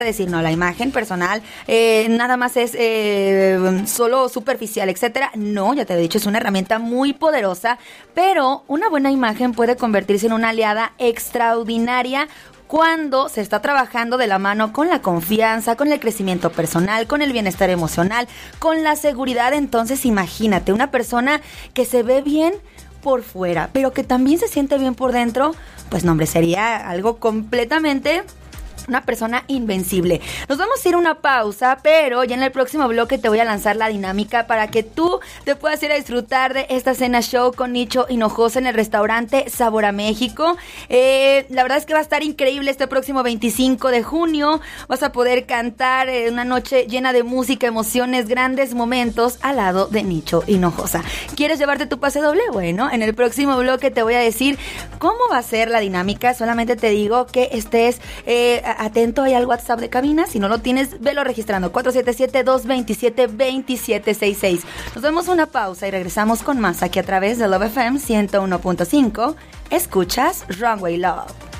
decir, no, la imagen personal nada más es solo superficial, etcétera. No, ya te he dicho, es una herramienta muy poderosa, pero una buena imagen puede convertirse en una aliada extraordinaria cuando se está trabajando de la mano con la confianza, con el crecimiento personal, con el bienestar emocional, con la seguridad. Entonces, imagínate, una persona que se ve bien por fuera, pero que también se siente bien por dentro, pues no, hombre, sería algo completamente... una persona invencible. Nos vamos a ir a una pausa, pero ya en el próximo bloque te voy a lanzar la dinámica para que tú te puedas ir a disfrutar de esta cena show con Nicho Hinojosa en el restaurante Sabor a México. La verdad es que va a estar increíble este próximo 25 de junio. Vas a poder cantar una noche llena de música, emociones, grandes momentos al lado de Nicho Hinojosa. ¿Quieres llevarte tu pase doble? Bueno, en el próximo bloque te voy a decir cómo va a ser la dinámica. Solamente te digo que estés atento ahí al WhatsApp de cabina. Si no lo tienes, velo registrando. 477-227-2766. Nos vemos una pausa y regresamos con más aquí a través de Love FM 101.5. Escuchas Runway Love.